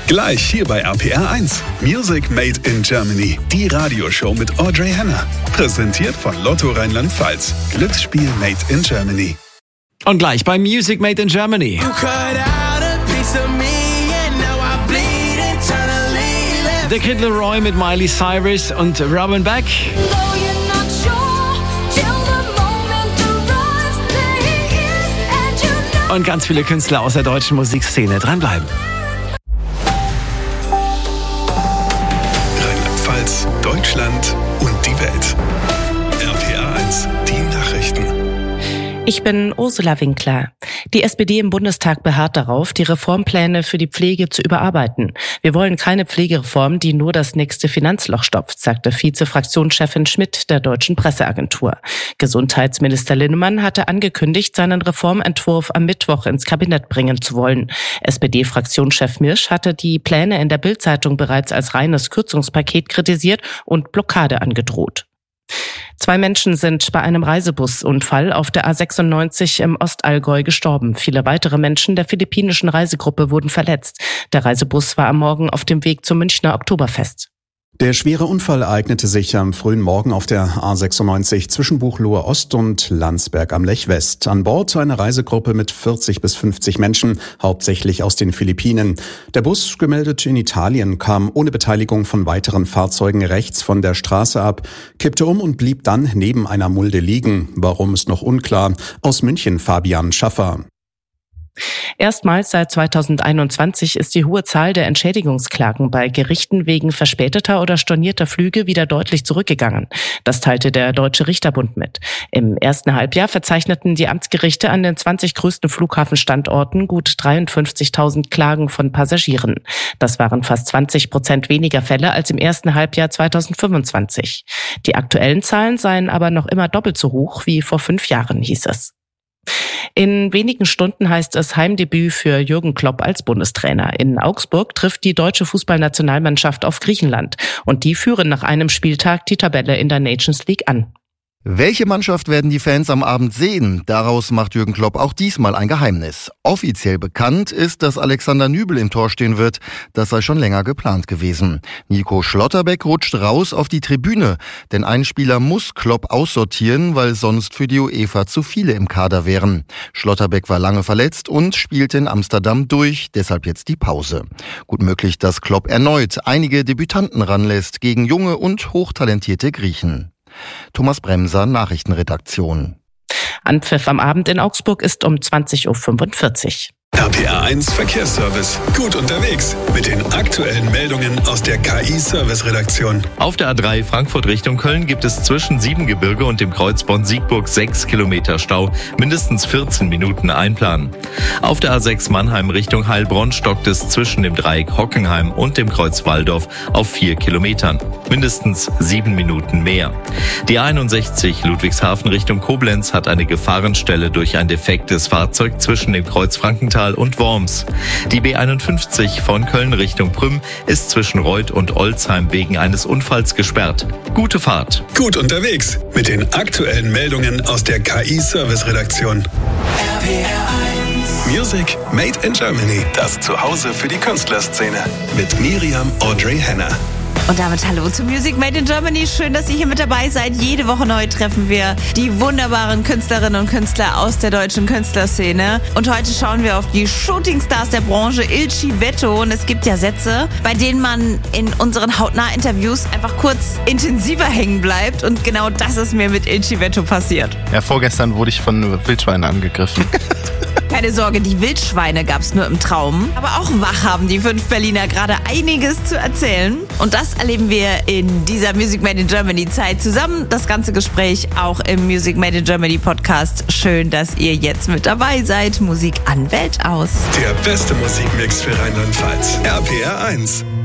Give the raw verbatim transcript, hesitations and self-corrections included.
Gleich hier bei R P R eins. Music Made in Germany. Die Radioshow mit Audrey Henner. Präsentiert von Lotto Rheinland-Pfalz. Glücksspiel Made in Germany. Und gleich bei Music Made in Germany. The Kid Laroi mit Miley Cyrus und Robin Beck. Und ganz viele Künstler aus der deutschen Musikszene. Dranbleiben. Rheinland-Pfalz, Deutschland und die Welt. R P R eins, die Nachrichten. Ich bin Ursula Winkler. Die S P D im Bundestag beharrt darauf, die Reformpläne für die Pflege zu überarbeiten. Wir wollen keine Pflegereform, die nur das nächste Finanzloch stopft, sagte Vize-Fraktionschefin Schmidt der Deutschen Presseagentur. Gesundheitsminister Linnemann hatte angekündigt, seinen Reformentwurf am Mittwoch ins Kabinett bringen zu wollen. S P D-Fraktionschef Mirsch hatte die Pläne in der Bild-Zeitung bereits als reines Kürzungspaket kritisiert und Blockade angedroht. Zwei Menschen sind bei einem Reisebusunfall auf der A sechsundneunzig im Ostallgäu gestorben. Viele weitere Menschen der philippinischen Reisegruppe wurden verletzt. Der Reisebus war am Morgen auf dem Weg zum Münchner Oktoberfest. Der schwere Unfall ereignete sich am frühen Morgen auf der A sechsundneunzig zwischen Buchloe Ost und Landsberg am Lech West. An Bord eine Reisegruppe mit vierzig bis fünfzig Menschen, hauptsächlich aus den Philippinen. Der Bus, gemeldet in Italien, kam ohne Beteiligung von weiteren Fahrzeugen rechts von der Straße ab, kippte um und blieb dann neben einer Mulde liegen. Warum ist noch unklar. Aus München Fabian Schaffer. Erstmals seit zweitausendeinundzwanzig ist die hohe Zahl der Entschädigungsklagen bei Gerichten wegen verspäteter oder stornierter Flüge wieder deutlich zurückgegangen. Das teilte der Deutsche Richterbund mit. Im ersten Halbjahr verzeichneten die Amtsgerichte an den zwanzig größten Flughafenstandorten gut dreiundfünfzigtausend Klagen von Passagieren. Das waren fast zwanzig Prozent weniger Fälle als im ersten Halbjahr zweitausendfünfundzwanzig. Die aktuellen Zahlen seien aber noch immer doppelt so hoch wie vor fünf Jahren, hieß es. In wenigen Stunden heißt es Heimdebüt für Jürgen Klopp als Bundestrainer. In Augsburg trifft die deutsche Fußballnationalmannschaft auf Griechenland. Und die führen nach einem Spieltag die Tabelle in der Nations League an. Welche Mannschaft werden die Fans am Abend sehen? Daraus macht Jürgen Klopp auch diesmal ein Geheimnis. Offiziell bekannt ist, dass Alexander Nübel im Tor stehen wird. Das sei schon länger geplant gewesen. Nico Schlotterbeck rutscht raus auf die Tribüne. Denn ein Spieler muss Klopp aussortieren, weil sonst für die UEFA zu viele im Kader wären. Schlotterbeck war lange verletzt und spielte in Amsterdam durch, deshalb jetzt die Pause. Gut möglich, dass Klopp erneut einige Debütanten ranlässt gegen junge und hochtalentierte Griechen. Thomas Bremser, Nachrichtenredaktion. Anpfiff am Abend in Augsburg ist um zwanzig Uhr fünfundvierzig. R P R eins Verkehrsservice. Gut unterwegs mit den aktuellen Meldungen aus der K I-Service-Redaktion. Auf der A drei Frankfurt Richtung Köln gibt es zwischen Siebengebirge und dem Kreuz Bonn-Siegburg sechs Kilometer Stau. Mindestens vierzehn Minuten einplanen. Auf der A sechs Mannheim Richtung Heilbronn stockt es zwischen dem Dreieck Hockenheim und dem Kreuz Walldorf auf vier Kilometern. Mindestens sieben Minuten mehr. Die A einundsechzig Ludwigshafen Richtung Koblenz hat eine Gefahrenstelle durch ein defektes Fahrzeug zwischen dem Kreuz Frankenthal und Worms. Die B einundfünfzig von Köln Richtung Prüm ist zwischen Reuth und Olzheim wegen eines Unfalls gesperrt. Gute Fahrt. Gut unterwegs mit den aktuellen Meldungen aus der K I-Service-Redaktion. R P R eins Music Made in Germany. Das Zuhause für die Künstlerszene mit Miriam Audrey Henner. Und damit hallo zu Music Made in Germany. Schön, dass ihr hier mit dabei seid. Jede Woche neu treffen wir die wunderbaren Künstlerinnen und Künstler aus der deutschen Künstlerszene. Und heute schauen wir auf die Shootingstars der Branche, Ilchi Vetto. Und es gibt ja Sätze, bei denen man in unseren Hautnah-Interviews einfach kurz intensiver hängen bleibt. Und genau das ist mir mit Ilchi Vetto passiert. Ja, vorgestern wurde ich von Wildschweinen angegriffen. Keine Sorge, die Wildschweine gab's nur im Traum. Aber auch wach haben die fünf Berliner gerade einiges zu erzählen. Und das erleben wir in dieser Music Made in Germany Zeit zusammen. Das ganze Gespräch auch im Music Made in Germany Podcast. Schön, dass ihr jetzt mit dabei seid. Musik an, Welt aus. Der beste Musikmix für Rheinland-Pfalz. R P R eins.